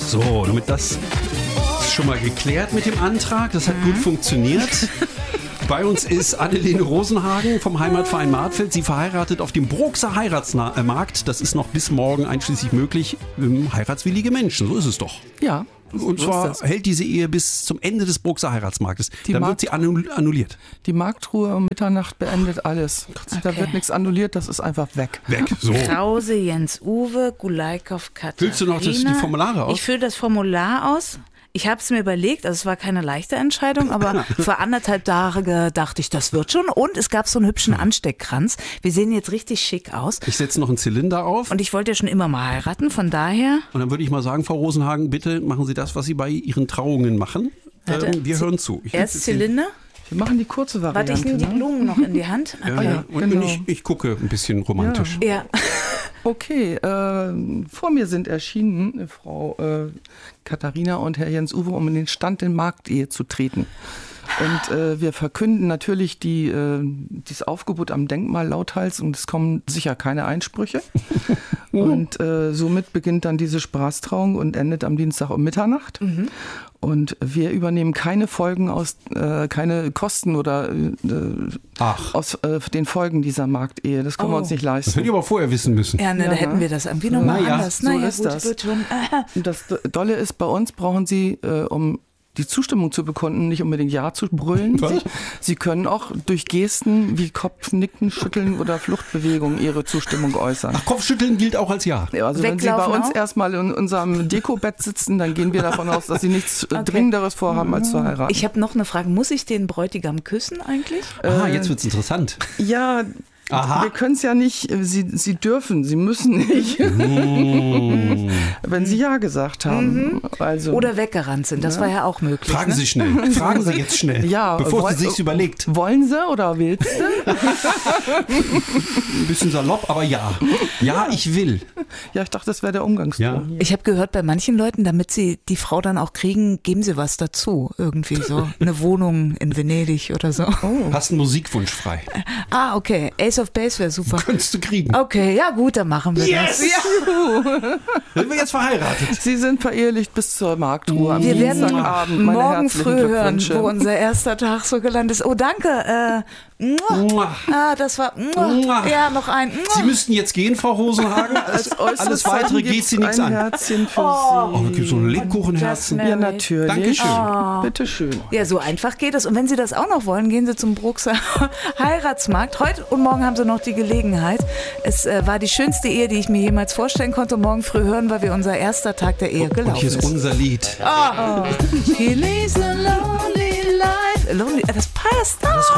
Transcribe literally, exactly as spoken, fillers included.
So, damit das ist schon mal geklärt mit dem Antrag. Das hat gut funktioniert. Bei uns ist Annelene Rosenhagen vom Heimatverein Martfeld. Sie verheiratet auf dem Bruxer Heiratsmarkt. Das ist noch bis morgen einschließlich möglich. Heiratswillige Menschen, so ist es doch. Ja. Und zwar hält diese Ehe bis zum Ende des Bruxer Heiratsmarktes. Die Dann Markt- wird sie annulliert. Die Marktruhe um Mitternacht beendet alles. Da wird nichts annulliert, das ist einfach weg. Weg, so. Krause, Jens-Uwe, Gulaikow, Katharina. Füllst du noch das, die Formulare aus? Ich fülle das Formular aus. Ich habe es mir überlegt, also es war keine leichte Entscheidung, aber vor anderthalb Tagen dachte ich, das wird schon. Und es gab so einen hübschen Ansteckkranz. Wir sehen jetzt richtig schick aus. Ich setze noch einen Zylinder auf. Und ich wollte ja schon immer mal heiraten, von daher... Und dann würde ich mal sagen, Frau Rosenhagen, bitte machen Sie das, was Sie bei Ihren Trauungen machen. Warte, Ähm, wir Z- hören zu. Ich Erst Zylinder. Wir machen die kurze Variante. Warte, ich nehme die ne? Blumen noch in die Hand. Ja, Okay. ja. Und genau. ich, ich gucke ein bisschen romantisch. Ja. Okay, äh, vor mir sind erschienen Frau äh, Katharina und Herr Jens-Uwe, um in den Stand der Marktehe zu treten. Und äh, wir verkünden natürlich die, äh, dieses Aufgebot am Denkmal lauthals und es kommen sicher keine Einsprüche. Und äh, somit beginnt dann diese Spaßtrauung und endet am Dienstag um Mitternacht. Mhm. Und wir übernehmen keine Folgen aus, äh, keine Kosten oder äh, Ach. aus äh, den Folgen dieser Marktehe. Das können wir Oh. uns nicht Das leisten. hätte ich aber vorher wissen müssen. Ja, ne, Ja, da hätten ne? wir das irgendwie nochmal Naja, anders. so Naja, ist gut, das. wird schon. Und das Dolle ist, bei uns brauchen Sie, äh, um die Zustimmung zu bekunden, nicht unbedingt Ja zu brüllen. Was? Sie, Sie können auch durch Gesten wie Kopfnicken, Schütteln oder Fluchtbewegungen Ihre Zustimmung äußern. Ach, Kopfschütteln gilt auch als Ja. Ja, also wenn Sie bei Weglaufen uns auch? erstmal in unserem Dekobett sitzen, dann gehen wir davon aus, dass Sie nichts äh, Dringenderes vorhaben, als zu heiraten. Ich habe noch eine Frage. Muss ich den Bräutigam küssen eigentlich? Ah, Äh, jetzt wird's interessant. ja, Aha. wir können es ja nicht, äh, Sie, Sie dürfen, Sie müssen nicht, Mmh. wenn Sie Ja gesagt haben. Also, Oder weggerannt sind. Das war ja auch möglich. Fragen ne? Sie schnell. Fragen Sie jetzt schnell. Ja, bevor woll- Sie sich's überlegt. wollen Sie oder willst du? Ein bisschen salopp, aber ja. Ja, ich will. Ja, ich dachte, das wäre der Umgangston Ja. hier. Ich habe gehört, bei manchen Leuten, damit sie die Frau dann auch kriegen, geben sie was dazu. Irgendwie so eine Wohnung in Venedig oder so. Hast einen Musikwunsch frei. Ah, okay. Ace of Base wäre super. Könntest du kriegen. Okay, ja gut, dann machen wir Yes! das. Ja. Sind wir jetzt verheiratet? Sie sind verehelicht bis zur Marktruhe am Wir werden Dienstagabend. Meine morgen herzlichen früh hören, Glückwünsche. wo unser erster Tag so gelandet ist. Oh, danke. Äh, muah. Mua. ah, das war. Muah. Muah. Ja, noch ein. Sie Muah. müssten jetzt gehen, Frau Rosenhagen. Als Alles, äußeres alles Weitere Zeichen geht gibt's Sie nichts ein an. Herzchen für Oh, Sie. gibt so ein Lebkuchenherzen. Ja, natürlich. Dankeschön. Bitte schön. Ja, so einfach geht es. Und wenn Sie das auch noch wollen, gehen Sie zum Bruxer Heiratsmarkt. Heute und morgen haben Sie noch die Gelegenheit. Es äh, war die schönste Ehe, die ich mir jemals vorstellen konnte. Morgen früh hören, weil wir unser erster Tag der Ehe Und gelaufen hier ist ist. unser Lied. He lives a lonely life. Lonely, das passt. Das